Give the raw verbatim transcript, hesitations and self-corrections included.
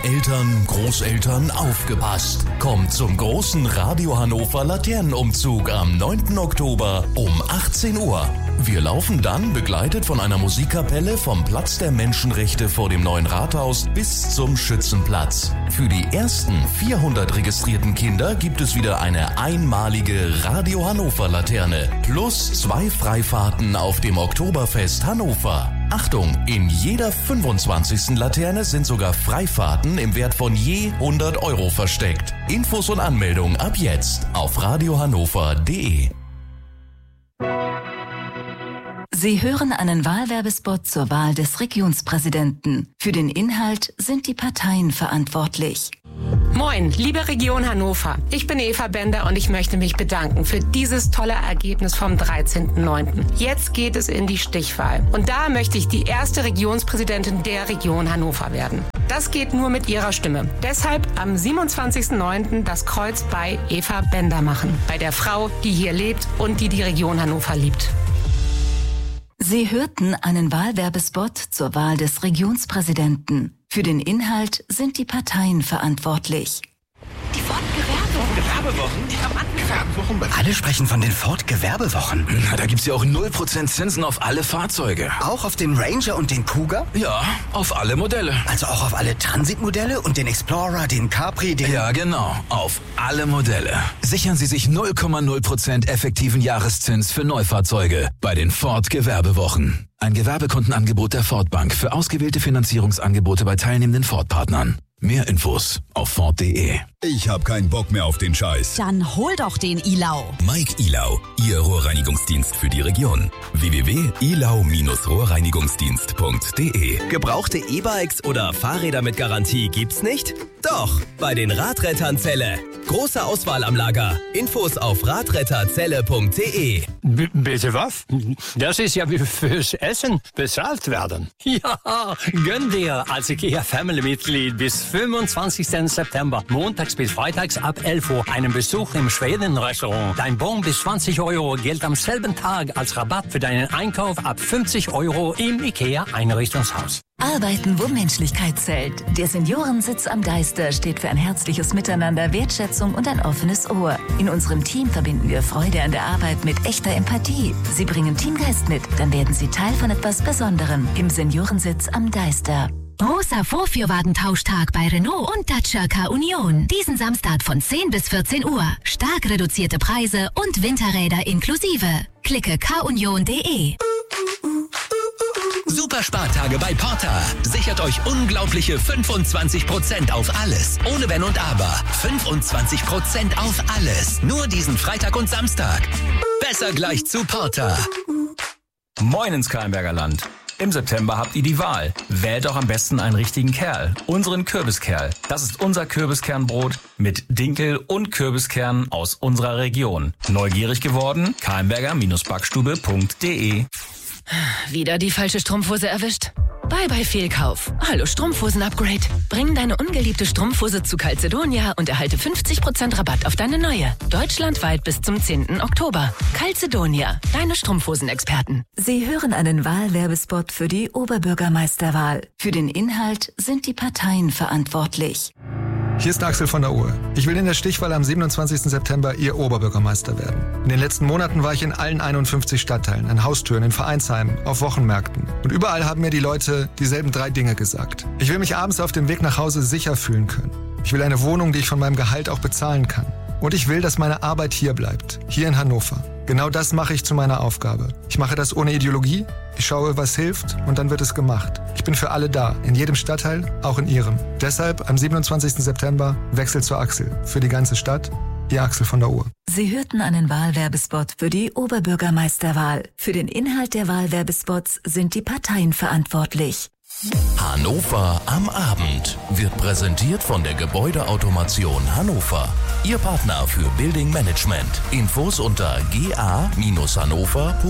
Eltern, Großeltern, aufgepasst. Kommt zum großen Radio Hannover Laternenumzug am neunten Oktober um achtzehn Uhr. Wir laufen dann begleitet von einer Musikkapelle vom Platz der Menschenrechte vor dem neuen Rathaus bis zum Schützenplatz. Für die ersten vierhundert registrierten Kinder gibt es wieder eine einmalige Radio Hannover Laterne plus zwei Freifahrten auf dem Oktoberfest Hannover. Achtung, in jeder fünfundzwanzigsten Laterne sind sogar Freifahrten im Wert von je hundert Euro versteckt. Infos und Anmeldung ab jetzt auf radiohannover punkt de. Sie hören einen Wahlwerbespot zur Wahl des Regionspräsidenten. Für den Inhalt sind die Parteien verantwortlich. Moin, liebe Region Hannover. Ich bin Eva Bender und ich möchte mich bedanken für dieses tolle Ergebnis vom dreizehnten neunten Jetzt geht es in die Stichwahl. Und da möchte ich die erste Regionspräsidentin der Region Hannover werden. Das geht nur mit Ihrer Stimme. Deshalb am siebenundzwanzigsten neunten das Kreuz bei Eva Bender machen. Bei der Frau, die hier lebt und die die Region Hannover liebt. Sie hörten einen Wahlwerbespot zur Wahl des Regionspräsidenten. Für den Inhalt sind die Parteien verantwortlich. Die Ford-Gewerbewochen. Gewerbewochen? Die haben Gewerbewochen bei... Alle sprechen von den Ford-Gewerbewochen. Na, da gibt's ja auch null Prozent Zinsen auf alle Fahrzeuge. Auch auf den Ranger und den Kuga? Ja, auf alle Modelle. Also auch auf alle Transitmodelle und den Explorer, den Capri, den... Ja, genau. Auf alle Modelle. Sichern Sie sich null Komma null Prozent effektiven Jahreszins für Neufahrzeuge bei den Ford-Gewerbewochen. Ein Gewerbekundenangebot der Ford Bank für ausgewählte Finanzierungsangebote bei teilnehmenden Ford-Partnern. Mehr Infos auf Ford punkt de. Ich hab keinen Bock mehr auf den Scheiß. Dann hol doch den Ilau. Mike Ilau, Ihr Rohrreinigungsdienst für die Region. w w w punkt ilau Bindestrich rohrreinigungsdienst punkt de. Gebrauchte E-Bikes oder Fahrräder mit Garantie gibt's nicht? Doch, bei den Radrettern Zelle. Große Auswahl am Lager. Infos auf radretterzelle punkt de. B- bitte was? Das ist ja wie fürs Essen bezahlt werden. Ja, gönn dir als IKEA-Family-Mitglied bis fünfundzwanzigsten September, montags bis freitags ab elf Uhr, einen Besuch im Schweden-Restaurant. Dein Bon bis zwanzig Euro gilt am selben Tag als Rabatt für deinen Einkauf ab fünfzig Euro im IKEA-Einrichtungshaus. Arbeiten, wo Menschlichkeit zählt. Der Seniorensitz am Deister steht für ein herzliches Miteinander, Wertschätzung und ein offenes Ohr. In unserem Team verbinden wir Freude an der Arbeit mit echter Empathie. Sie bringen Teamgeist mit, dann werden Sie Teil von etwas Besonderem im Seniorensitz am Deister. Großer Vorführwagentauschtag bei Renault und Dacia K-Union. Diesen Samstag von zehn bis vierzehn Uhr. Stark reduzierte Preise und Winterräder inklusive. Klicke k union punkt de. Super Spartage bei Porta. Sichert euch unglaubliche fünfundzwanzig Prozent auf alles. Ohne Wenn und Aber. fünfundzwanzig Prozent auf alles. Nur diesen Freitag und Samstag. Besser gleich zu Porta. Moin ins Keimberger Land. Im September habt ihr die Wahl. Wählt doch am besten einen richtigen Kerl. Unseren Kürbiskerl. Das ist unser Kürbiskernbrot mit Dinkel und Kürbiskernen aus unserer Region. Neugierig geworden? keimberger Backstube punkt de. Wieder die falsche Strumpfhose erwischt? Bye bye Fehlkauf. Hallo Strumpfhosen-Upgrade. Bring deine ungeliebte Strumpfhose zu Calzedonia und erhalte fünfzig Prozent Rabatt auf deine neue. Deutschlandweit bis zum zehnten Oktober. Calzedonia, deine Strumpfhosen-Experten. Sie hören einen Wahlwerbespot für die Oberbürgermeisterwahl. Für den Inhalt sind die Parteien verantwortlich. Hier ist Axel von der Uhr. Ich will in der Stichwahl am siebenundzwanzigsten September Ihr Oberbürgermeister werden. In den letzten Monaten war ich in allen einundfünfzig Stadtteilen, an Haustüren, in Vereinsheimen, auf Wochenmärkten. Und überall haben mir die Leute dieselben drei Dinge gesagt. Ich will mich abends auf dem Weg nach Hause sicher fühlen können. Ich will eine Wohnung, die ich von meinem Gehalt auch bezahlen kann. Und ich will, dass meine Arbeit hier bleibt, hier in Hannover. Genau das mache ich zu meiner Aufgabe. Ich mache das ohne Ideologie, ich schaue, was hilft und dann wird es gemacht. Ich bin für alle da, in jedem Stadtteil, auch in Ihrem. Deshalb am siebenundzwanzigsten September Wechsel zu Axel. Für die ganze Stadt, Ihr Axel von der Uhr. Sie hörten einen Wahlwerbespot für die Oberbürgermeisterwahl. Für den Inhalt der Wahlwerbespots sind die Parteien verantwortlich. Hannover am Abend wird präsentiert von der Gebäudeautomation Hannover. Ihr Partner für Building Management. Infos unter g a Bindestrich hannover punkt de.